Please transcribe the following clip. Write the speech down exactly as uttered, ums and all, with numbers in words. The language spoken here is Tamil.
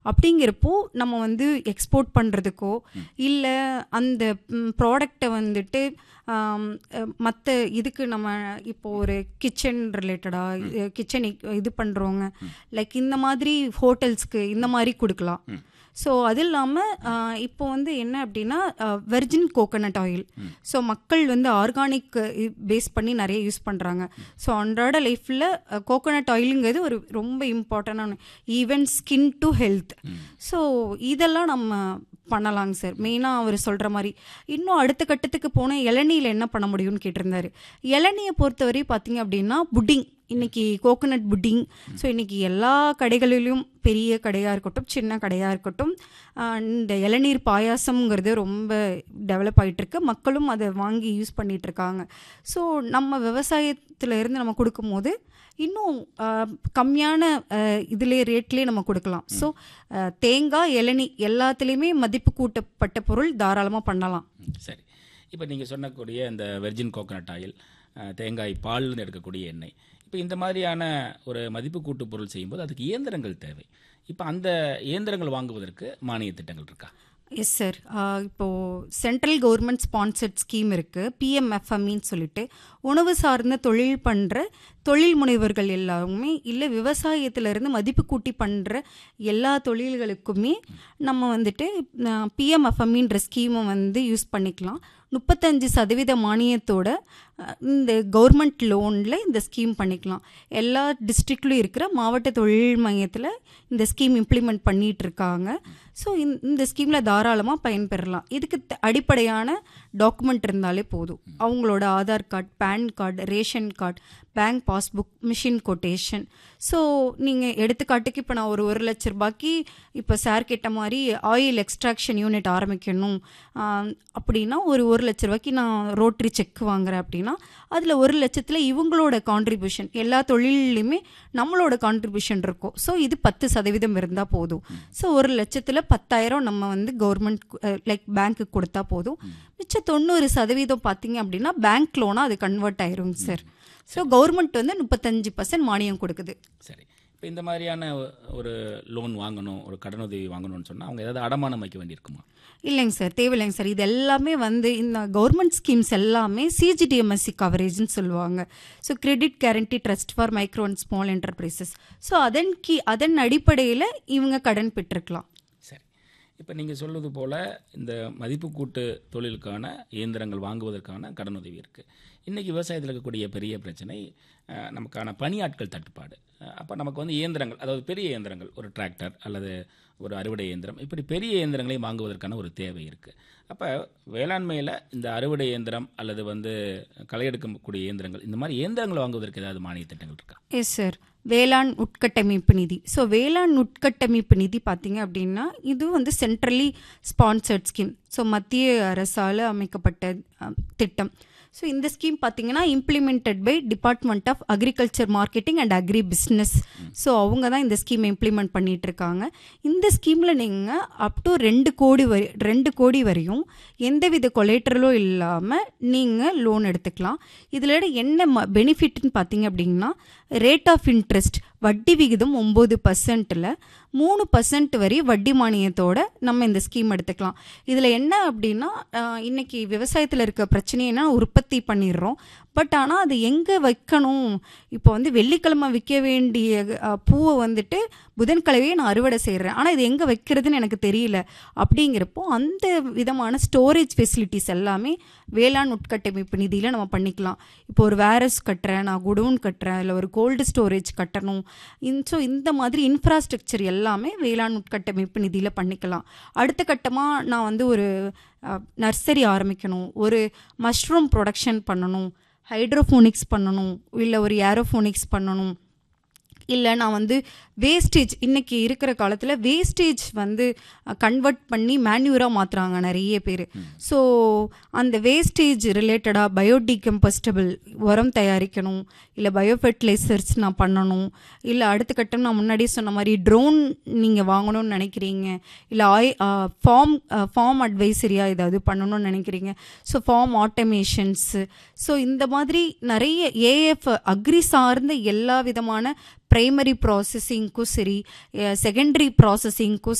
அப்படிங்கிறப்போ நம்ம வந்து எக்ஸ்போர்ட் பண்ணுறதுக்கோ இல்லை அந்த ப்ராடக்டை வந்துட்டு மற்ற இதுக்கு நம்ம இப்போ ஒரு கிச்சன் ரிலேட்டடாக கிச்சன் இது பண்ணுறவங்க லைக் இந்த மாதிரி ஹோட்டல்ஸ்க்கு இந்த மாதிரி கொடுக்கலாம். ஸோ அது இல்லாமல் இப்போ வந்து என்ன அப்படின்னா வெர்ஜின் கோகோனட் ஆயில். ஸோ மக்கள் வந்து ஆர்கானிக் பேஸ் பண்ணி நிறைய யூஸ் பண்ணுறாங்க. ஸோ அன்றாட லைஃப்பில் கோகோனட் ஆயிலுங்கிறது ஒரு ரொம்ப இம்பார்ட்டண்டான even skin to health. So இதெல்லாம் நம்ம பண்ணலாங்க சார். மெயினாக அவர் சொல்கிற மாதிரி இன்னும் அடுத்த கட்டத்துக்கு போனால் இளநீயில் என்ன பண்ண முடியும்னு கேட்டிருந்தாரு. இளநியை பொறுத்தவரை பார்த்தீங்க அப்படின்னா புட்டிங், இன்றைக்கி கோகோனட் புட்டிங். ஸோ இன்றைக்கி எல்லா கடைகளிலும் பெரிய கடையாக இருக்கட்டும் சின்ன கடையாக இருக்கட்டும் இந்த இளநீர் பாயாசம்ங்கிறது ரொம்ப டெவலப் ஆகிட்டுருக்கு. மக்களும் அதை வாங்கி யூஸ் பண்ணிகிட்ருக்காங்க. ஸோ நம்ம விவசாயத்தில் இருந்து நம்ம கொடுக்கும்போது இன்னும் கம்மியான இதிலே ரேட்லேயே நம்ம கொடுக்கலாம். ஸோ தேங்காய் இளநீ எல்லாத்துலேயுமே மதிப்பு கூட்டப்பட்ட பொருள் தாராளமாக பண்ணலாம். சரி, இப்போ நீங்கள் சொன்னக்கூடிய இந்த வெர்ஜின் கோகோனட் ஆயில், தேங்காய் பால்னு எடுக்கக்கூடிய எண்ணெய், இப்போ இந்த மாதிரியான ஒரு மதிப்பு கூட்டு பொருள் செய்யும்போது அதுக்கு இயந்திரங்கள் தேவை. இப்போ அந்த இயந்திரங்கள் வாங்குவதற்கு மானிய திட்டங்கள் இருக்கா? Yes sir. இப்போது சென்ட்ரல் கவர்மெண்ட் ஸ்பான்சர்ட் ஸ்கீம் இருக்குது, பிஎம்எஃப்எம்இன்னு சொல்லிட்டு. உணவு சார்ந்த தொழில் பண்ணுற தொழில் முனைவர்கள் எல்லாருமே இல்லை விவசாயத்திலேருந்து மதிப்பு கூட்டி பண்ணுற எல்லா தொழில்களுக்குமே நம்ம வந்துட்டு பிஎம்எஃப்எம்இன்ற ஸ்கீமை வந்து யூஸ் பண்ணிக்கலாம். முப்பத்தஞ்சு சதவீத மானியத்தோட இந்த கவர்மெண்ட் லோனில் இந்த ஸ்கீம் பண்ணிக்கலாம். எல்லா டிஸ்ட்ரிக்ட்லையும் இருக்கிற மாவட்ட தொழில் மையத்தில் இந்த ஸ்கீம் இம்ப்ளிமெண்ட் பண்ணிகிட்டு இருக்காங்க. ஸோ இந்த ஸ்கீமில் தாராளமாக பயன்பெறலாம். இதுக்கு அடிப்படையான டாக்குமெண்ட் இருந்தாலே போதும். அவங்களோட Aadhaar card, pan card, ration card, bank passbook, machine quotation. So நீங்கள் எடுத்துக்காட்டுக்கு இப்போ நான் ஒரு ஒரு லட்ச ரூபாய்க்கு இப்போ சார் கேட்ட மாதிரி ஆயில் எக்ஸ்ட்ராக்ஷன் யூனிட் ஆரம்பிக்கணும் அப்படின்னா ஒரு ஒரு லட்ச ரூபாய்க்கு நான் ரோட்டரி செக் வாங்குறேன் அப்படின்னா அதில் ஒரு லட்சத்தில் இவங்களோட கான்ட்ரிபியூஷன், எல்லா தொழிலையுமே நம்மளோட கான்ட்ரிபியூஷன் இருக்கும். ஸோ இது பத்து சதவீதம் இருந்தால் போதும். ஸோ ஒரு லட்சத்தில் பத்தாயிரம் நம்ம வந்து கவர்மெண்ட் லைக் பேங்க்குக்கு கொடுத்தா போதும். மிச்சம் தொண்ணூறு சதவீதம் பார்த்தீங்க அப்படின்னா பேங்க் லோனாக அது கன்வெர்ட் ஆயிருங்க சார். ஸோ கவர்மெண்ட் வந்து முப்பத்தஞ்சு பர்சன்ட் மானியம் கொடுக்குது. சரி, இப்போ இந்த மாதிரியான ஒரு லோன் வாங்கணும், ஒரு கடனுதவி வாங்கணும்னு சொன்னால் அவங்க ஏதாவது அடமானம் வைக்க வேண்டியிருக்குமா? இல்லைங்க சார், தேவையில்லைங்க சார். இது எல்லாமே வந்து இந்த கவர்மெண்ட் ஸ்கீம்ஸ் எல்லாமே சிஜிடிஎம்எஸ்சி கவரேஜ்னு சொல்லுவாங்க. So credit guarantee trust for micro and small enterprises. So அதன் கீ அதன் அடிப்படையில் இவங்க கடன் பெற்றுக்கலாம். சரி, இப்போ நீங்கள் சொல்வது போல் இந்த மதிப்பு கூட்டு தொழிலுக்கான இயந்திரங்கள் வாங்குவதற்கான கடனுதவி இருக்குது. இன்றைக்கி விவசாயத்தில் இருக்கக்கூடிய பெரிய பிரச்சனை நமக்கான பணியாட்கள் தட்டுப்பாடு. அப்போ நமக்கு வந்து இயந்திரங்கள், அதாவது பெரிய இயந்திரங்கள், ஒரு டிராக்டர் அல்லது ஒரு அறுவடை இயந்திரம், இப்படி பெரிய இயந்திரங்களையும் வாங்குவதற்கான ஒரு தேவை இருக்குது. அப்போ வேளாண்மையில் இந்த அறுவடை இயந்திரம் அல்லது வந்து களை எடுக்கக்கூடிய இயந்திரங்கள், இந்த மாதிரி இயந்திரங்கள் வாங்குவதற்கு ஏதாவது மானிய திட்டங்கள் இருக்கா? Yes sir. வேளாண் உட்கட்டமைப்பு நிதி. ஸோ வேளாண் உட்கட்டமைப்பு நிதி பார்த்தீங்க அப்படின்னா இது வந்து சென்ட்ரலி ஸ்பான்சர்ட் ஸ்கீம். ஸோ மத்திய அரசால் அமைக்கப்பட்ட திட்டம். ஸோ இந்த ஸ்கீம் பார்த்தீங்கன்னா implemented by department of agriculture marketing and agree business. So அவங்க தான் இந்த ஸ்கீமை இம்ப்ளிமெண்ட் பண்ணிகிட்டு இருக்காங்க. இந்த ஸ்கீமில் நீங்கள் அப் டு ரெண்டு கோடி வரை ரெண்டு கோடி வரையும் எந்தவித கொலேட்டரலும் இல்லாமல் நீங்கள் லோன் எடுத்துக்கலாம். இதில் என்ன பெனிஃபிட்னு பார்த்தீங்க அப்படின்னா ரேட் ஆஃப் இன்ட்ரெஸ்ட், வட்டி விகிதம் ஒம்பது பர்சன்ட்டில் மூணு பர்சன்ட் வரை வட்டி மானியத்தோட நம்ம இந்த ஸ்கீம் எடுத்துக்கலாம். இதில் என்ன அப்படின்னா இன்றைக்கி விவசாயத்தில் இருக்க பிரச்சனைனா உற்பத்தி பண்ணிடுறோம், பட் ஆனால் அது எங்கே வைக்கணும்? இப்போ வந்து வெள்ளிக்கிழமை விற்க வேண்டிய பூவை வந்துட்டு புதன்கிழமையே நான் அறுவடை செய்கிறேன், ஆனால் இது எங்கே வைக்கிறதுன்னு எனக்கு தெரியல. அப்படிங்கிறப்போ அந்த விதமான ஸ்டோரேஜ் ஃபெசிலிட்டிஸ் எல்லாமே வேளாண் உட்கட்டமைப்பு நிதியில் நம்ம பண்ணிக்கலாம். இப்போ ஒரு வேரஸ் கட்டுறேன், நான் குடோன் கட்டுறேன், இல்லை ஒரு கோல்டு ஸ்டோரேஜ் கட்டணும். ஸோ இந்த மாதிரி இன்ஃப்ராஸ்ட்ரக்சர் எல்லாமே வேளாண் உட்கட்டமைப்பு நிதியில் பண்ணிக்கலாம். அடுத்த கட்டமாக நான் வந்து ஒரு நர்சரி ஆரம்பிக்கணும், ஒரு மஷ்ரூம் ப்ரொடக்ஷன் பண்ணணும், ஹைட்ரோஃபோனிக்ஸ் பண்ணணும், இல்லை ஒரு ஏரோஃபோனிக்ஸ் பண்ணணும், இல்லை நான் வந்து வேஸ்டேஜ், இன்றைக்கி இருக்கிற காலத்தில் வேஸ்டேஜ் வந்து கன்வெர்ட் பண்ணி மேன்யூராக மாற்றுறாங்க நிறைய பேர். ஸோ அந்த வேஸ்டேஜ் ரிலேட்டடாக பயோடிகம்பஸ்டபிள் உரம் தயாரிக்கணும், இல்லை பயோ ஃபெர்டிலைசர்ஸ் நான் பண்ணணும், இல்லை அடுத்த கட்டம் நான் முன்னாடியே சொன்ன மாதிரி ட்ரோன் நீங்கள் வாங்கணும்னு நினைக்கிறீங்க, இல்லை ஆய் ஃபார்ம் ஃபார்ம் அட்வைசரியாக ஏதாவது பண்ணணும்னு நினைக்கிறீங்க. So form ஆட்டோமேஷன்ஸு. ஸோ இந்த மாதிரி நிறைய ஏஎஃப் அக்ரி சார்ந்த எல்லா விதமான ப்ரைமரி ப்ராசஸிங்க்கும் சரி, செகண்டரி ப்ராசஸிங்க்கும்